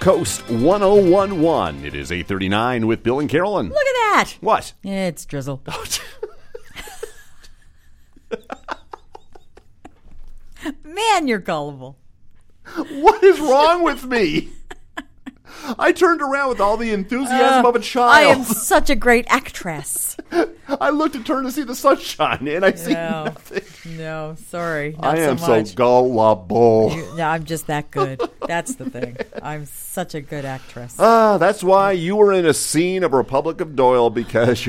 Coast 1011. It is 8:39 with Bill and Carolyn. Look at that. What? It's drizzle. Man, you're gullible. What is wrong with me? I turned around with all the enthusiasm of a child. I am such a great actress. I looked and turned to see the sunshine, and I see nothing. No, sorry. Not I am so much. so gullible. I'm just that good. That's the thing. I'm such a good actress. That's why you were in a scene of Republic of Doyle, because your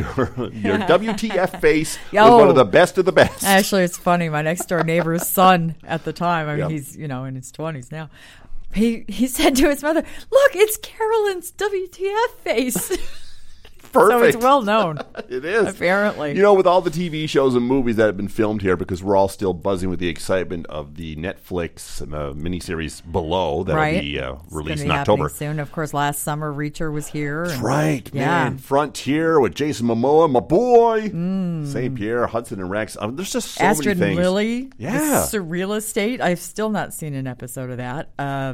WTF face was one of the best of the best. Actually, it's funny. My next door neighbor's son at the time, I mean, he's, in his 20s now. He said to his mother, "Look, it's Carolyn's WTF face." Perfect. So it's well known. It is. Apparently. With all the TV shows and movies that have been filmed here, because we're all still buzzing with the excitement of the Netflix miniseries Below that will be released in October. Soon. Of course, last summer Reacher was here. That's right, man. Frontier with Jason Momoa, my boy. St. Pierre, Hudson and Rex. There's just so Astrid many things. and Lily. Yeah. The Surreal Estate. I've still not seen an episode of that.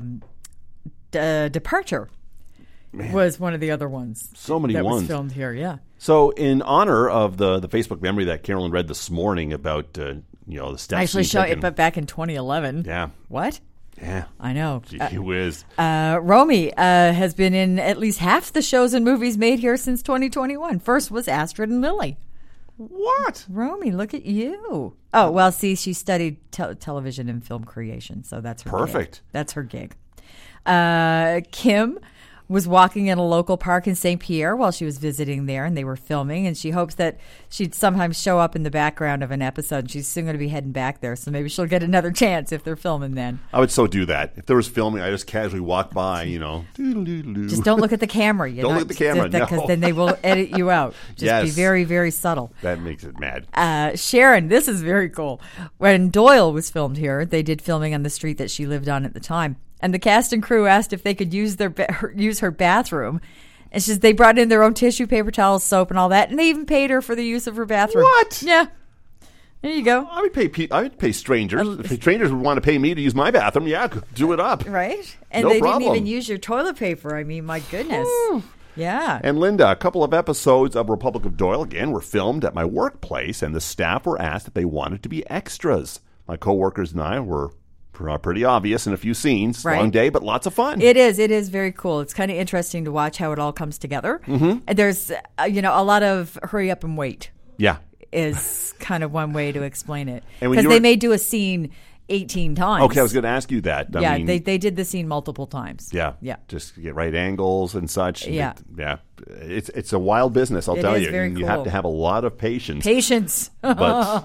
Departure. Man. Was one of the other ones. So many that ones. Was filmed here, yeah. So in honor of the Facebook memory that Carolyn read this morning about, the steps. I actually showed it, but back in 2011. Yeah. What? Yeah. I know. Gee whiz. Romy has been in at least half the shows and movies made here since 2021. First was Astrid and Lily. What? Romy, look at you. Oh, well, see, she studied television and film creation, so that's her Perfect. Gig. That's her gig. Kim was walking in a local park in St. Pierre while she was visiting there, and they were filming, and she hopes that she'd sometimes show up in the background of an episode, and she's soon going to be heading back there, so maybe she'll get another chance if they're filming then. I would so do that. If there was filming, I just casually walk by, Just don't look at the camera. Don't look at the camera, no. Because then they will edit you out. Just be very, very subtle. That makes it mad. Sharon, this is very cool. When Doyle was filmed here, they did filming on the street that she lived on at the time. And the cast and crew asked if they could use her bathroom. And they brought in their own tissue, paper towels, soap, and all that. And they even paid her for the use of her bathroom. What? Yeah. There you go. I would pay strangers. If strangers would want to pay me to use my bathroom, do it up. Right? And no they problem. didn't even use your toilet paper. I mean, my goodness. Yeah. And Linda, a couple of episodes of Republic of Doyle, again, were filmed at my workplace, and the staff were asked if they wanted to be extras. My coworkers and I were pretty obvious in a few scenes. Right. Long day, but lots of fun. It is. It is very cool. It's kind of interesting to watch how it all comes together. Mm-hmm. And there's, a lot of hurry up and wait. Yeah. Is kind of one way to explain it. And because they may do a scene 18 times. Okay, I was going to ask you that. I mean, they did the scene multiple times. Yeah. Just to get right angles and such. Yeah. It's a wild business, I'll tell you. Very and cool. You have to have a lot of patience. But,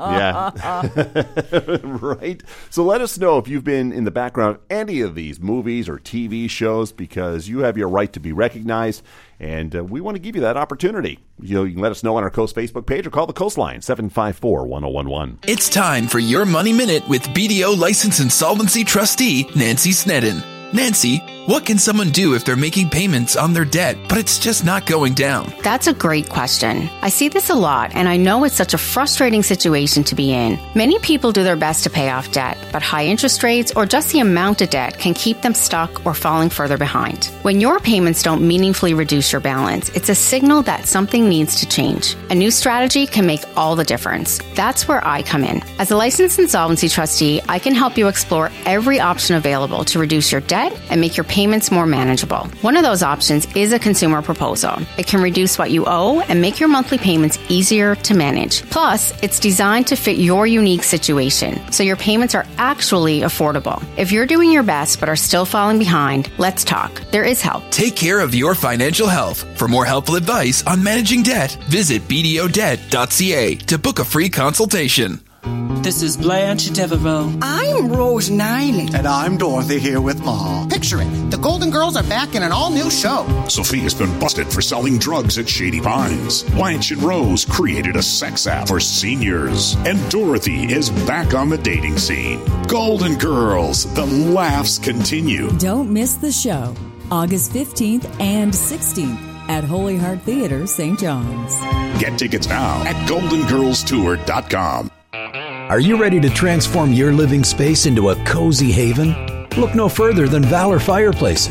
right? So let us know if you've been in the background of any of these movies or TV shows, because you have your right to be recognized, and we want to give you that opportunity. You can let us know on our Coast Facebook page or call the Coastline, 754-1011. It's time for your Money Minute with BDO License Insolvency Trustee Nancy Snedden. Nancy, what can someone do if they're making payments on their debt, but it's just not going down? That's a great question. I see this a lot, and I know it's such a frustrating situation to be in. Many people do their best to pay off debt, but high interest rates or just the amount of debt can keep them stuck or falling further behind. When your payments don't meaningfully reduce your balance, it's a signal that something needs to change. A new strategy can make all the difference. That's where I come in. As a licensed insolvency trustee, I can help you explore every option available to reduce your debt and make your payments more manageable. One of those options is a consumer proposal. It can reduce what you owe and make your monthly payments easier to manage. Plus, it's designed to fit your unique situation, so your payments are actually affordable. If you're doing your best but are still falling behind, let's talk. There is help. Take care of your financial health. For more helpful advice on managing debt, visit bdodebt.ca to book a free consultation. This is Blanche Devereaux. I'm Rose Niley. And I'm Dorothy here with Ma. Picture it. The Golden Girls are back in an all-new show. Sophia's been busted for selling drugs at Shady Pines. Blanche and Rose created a sex app for seniors. And Dorothy is back on the dating scene. Golden Girls, the laughs continue. Don't miss the show. August 15th and 16th at Holy Heart Theater, St. John's. Get tickets now at goldengirlstour.com. Are you ready to transform your living space into a cozy haven? Look no further than Valor Fireplaces.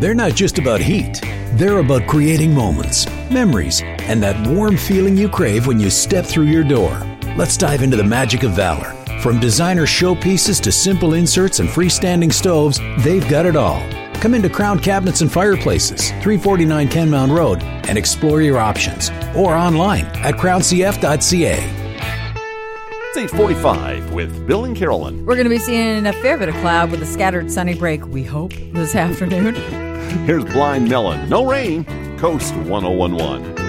They're not just about heat. They're about creating moments, memories, and that warm feeling you crave when you step through your door. Let's dive into the magic of Valor. From designer showpieces to simple inserts and freestanding stoves, they've got it all. Come into Crown Cabinets and Fireplaces, 349 Kenmount Road, and explore your options. Or online at crowncf.ca. It's 8:45 with Bill and Carolyn. We're going to be seeing a fair bit of cloud with a scattered sunny break, we hope, this afternoon. Here's Blind Melon. No rain. Coast 1011.